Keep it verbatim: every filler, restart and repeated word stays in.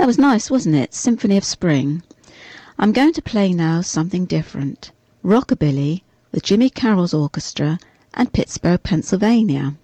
That was nice, wasn't it? Symphony of Spring. I'm going to play now something different. Rockabilly with Jimmy Carroll's orchestra and Pittsburgh, Pennsylvania.